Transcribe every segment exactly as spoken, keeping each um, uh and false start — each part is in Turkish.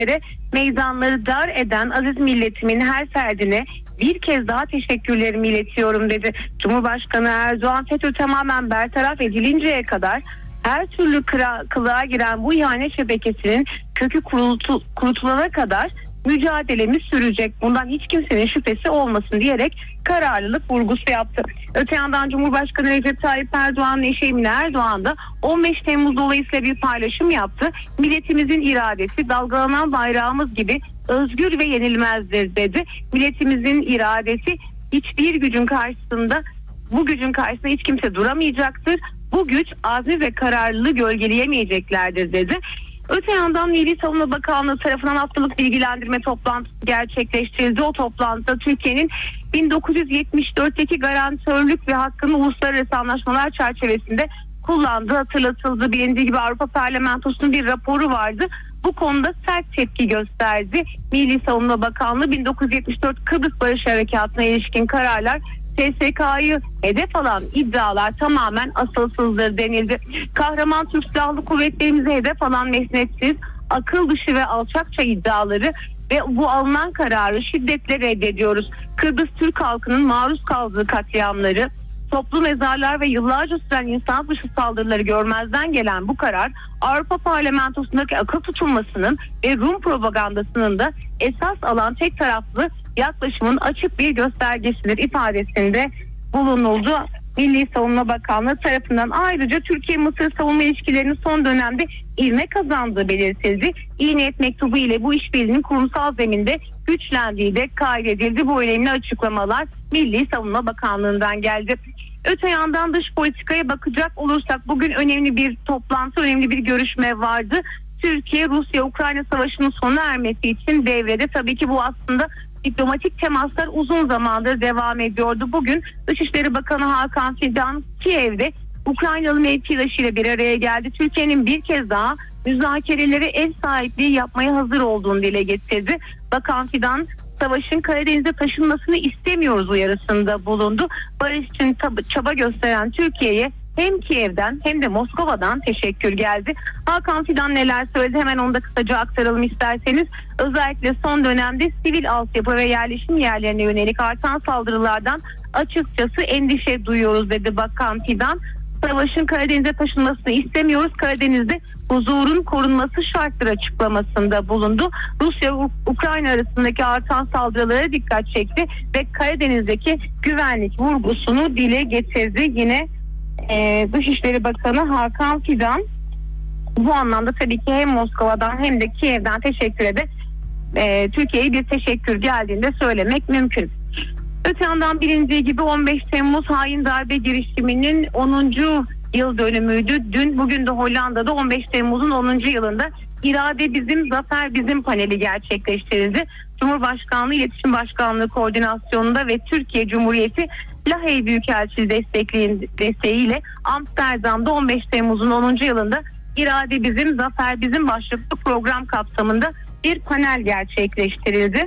saatlere meydanları dar eden aziz milletimin her ferdine bir kez daha teşekkürlerimi iletiyorum dedi. Cumhurbaşkanı Erdoğan FETÖ tamamen bertaraf edilinceye kadar her türlü kıra, kılığa giren bu ihanet şebekesinin kökü kurutu, kurutulana kadar mücadelemiz sürecek. Bundan hiç kimsenin şüphesi olmasın diyerek kararlılık vurgusu yaptı. Öte yandan Cumhurbaşkanı Recep Tayyip Erdoğan'ın eşi Emine Erdoğan da on beş Temmuz dolayısıyla bir paylaşım yaptı. Milletimizin iradesi dalgalanan bayrağımız gibi özgür ve yenilmezdir dedi. Milletimizin iradesi hiçbir gücün karşısında, bu gücün karşısında hiç kimse duramayacaktır. Bu güç azmi ve kararlılığı gölgeleyemeyeceklerdir dedi. Öte yandan Milli Savunma Bakanlığı tarafından haftalık bilgilendirme toplantısı gerçekleştirildi. O toplantıda Türkiye'nin bin dokuz yüz yetmiş dörtteki garantörlük ve hakkını uluslararası anlaşmalar çerçevesinde kullandığı hatırlatıldı. Bilindiği gibi Avrupa Parlamentosu'nun bir raporu vardı. Bu konuda sert tepki gösterdi. Milli Savunma Bakanlığı bin dokuz yüz yetmiş dört Kıbrıs Barış Harekatı'na ilişkin kararlar, T S K'yı hedef alan iddialar tamamen asılsızdır denildi. Kahraman Türk Silahlı Kuvvetlerimizi hedef alan mesnetsiz, akıl dışı ve alçakça iddiaları ve bu alınan kararı şiddetle reddediyoruz. Kıbrıs Türk halkının maruz kaldığı katliamları, toplu mezarlar ve yıllarca süren insan dışı saldırıları görmezden gelen bu karar, Avrupa Parlamentosu'ndaki akıl tutulmasının ve Rum propagandasının da esas alan tek taraflı yaklaşımın açık bir göstergesidir ifadesinde bulunuldu. Milli Savunma Bakanlığı tarafından ayrıca Türkiye-Mısır savunma ilişkilerinin son dönemde ivme kazandığı belirtildi. İyi niyet mektubu ile bu işbirliğinin kurumsal zeminde güçlendiği de kaydedildi. Bu önemli açıklamalar Milli Savunma Bakanlığı'ndan geldi. Öte yandan dış politikaya bakacak olursak bugün önemli bir toplantı, önemli bir görüşme vardı. Türkiye, Rusya-Ukrayna savaşının sona ermesi için devrede. Tabii ki bu aslında diplomatik temaslar uzun zamandır devam ediyordu. Bugün Dışişleri Bakanı Hakan Fidan Kiev'de Ukraynalı mevkidaşıyla bir araya geldi. Türkiye'nin bir kez daha müzakerelere ev sahipliği yapmaya hazır olduğunu dile getirdi. Bakan Fidan, savaşın Karadeniz'e taşınmasını istemiyoruz uyarısında bulundu. Barış için çaba gösteren Türkiye'ye hem Kiev'den hem de Moskova'dan teşekkür geldi. Hakan Fidan neler söyledi, hemen onu da kısaca aktaralım isterseniz. Özellikle son dönemde sivil altyapı ve yerleşim yerlerine yönelik artan saldırılardan açıkçası endişe duyuyoruz dedi Bakan Fidan. Savaşın Karadeniz'e taşınmasını istemiyoruz. Karadeniz'de huzurun korunması şarttır açıklamasında bulundu. Rusya-Ukrayna arasındaki artan saldırılara dikkat çekti ve Karadeniz'deki güvenlik vurgusunu dile getirdi. Yine e, Dışişleri Bakanı Hakan Fidan bu anlamda tabii ki hem Moskova'dan hem de Kiev'den teşekkür edip e, Türkiye'ye bir teşekkür geldiğinde söylemek mümkün. Öte yandan bilindiği gibi on beş Temmuz hain darbe girişiminin onuncu yıl dönümüydü. Dün, bugün de Hollanda'da on beş Temmuz'un onuncu yılında İrade Bizim, Zafer Bizim paneli gerçekleştirildi. Cumhurbaşkanlığı İletişim Başkanlığı koordinasyonunda ve Türkiye Cumhuriyeti Lahey Büyükelçiliği desteğiyle Amsterdam'da on beş Temmuz'un onuncu yılında İrade Bizim, Zafer Bizim başlıklı program kapsamında bir panel gerçekleştirildi.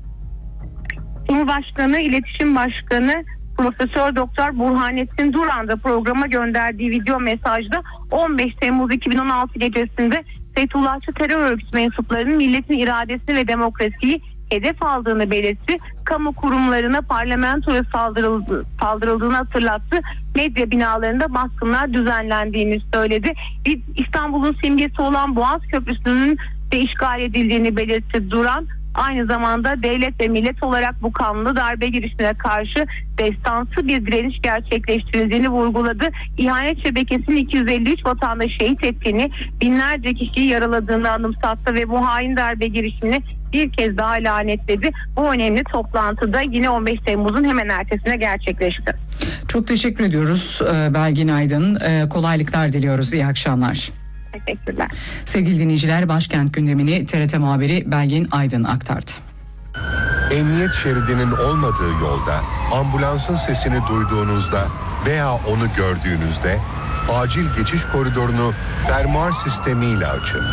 Cumhurbaşkanı İletişim Başkanı Profesör Doktor Burhanettin Duran da programa gönderdiği video mesajda on beş Temmuz iki bin on altı gecesinde Fethullahçı terör örgütü mensuplarının milletin iradesini ve demokrasiyi hedef aldığını belirtti. Kamu kurumlarına, parlamentoya saldırıldı, saldırıldığını hatırlattı. Medya binalarında baskınlar düzenlendiğini söyledi. İstanbul'un simgesi olan Boğaz Köprüsü'nün de işgal edildiğini belirtti Duran. Aynı zamanda devlet ve millet olarak bu kanlı darbe girişimine karşı destansı bir direniş gerçekleştirildiğini vurguladı. İhanet şebekesinin iki yüz elli üç vatandaşı şehit ettiğini, binlerce kişiyi yaraladığını anımsattı ve bu hain darbe girişimini bir kez daha lanetledi. Bu önemli toplantıda yine on beş Temmuz'un hemen ertesine gerçekleşti. Çok teşekkür ediyoruz Belgin Aydın. Kolaylıklar diliyoruz. İyi akşamlar. Teşekkürler. Sevgili dinleyiciler, başkent gündemini T R T muhabiri Belgin Aydın aktardı. Emniyet şeridinin olmadığı yolda ambulansın sesini duyduğunuzda veya onu gördüğünüzde acil geçiş koridorunu fermuar sistemiyle açın.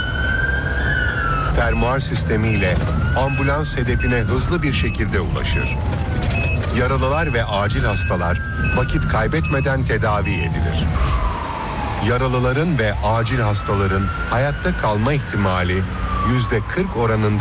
Fermuar sistemiyle ambulans hedefine hızlı bir şekilde ulaşır. Yaralılar ve acil hastalar vakit kaybetmeden tedavi edilir. Yaralıların ve acil hastaların hayatta kalma ihtimali yüzde kırk oranında